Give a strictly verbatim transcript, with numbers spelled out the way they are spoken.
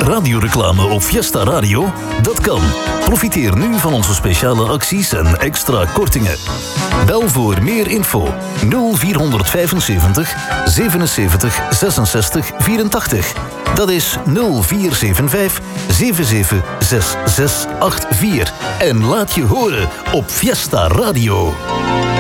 Radioreclame op Fiesta Radio? Dat kan. Profiteer nu van onze speciale acties en extra kortingen. Bel voor meer info nul vierhonderdvijfenzeventig zevenenzeventig zesenzestig vierentachtig. Dat is nul vier zeven vijf zeven zeven zes zes acht vier. En laat je horen op Fiesta Radio.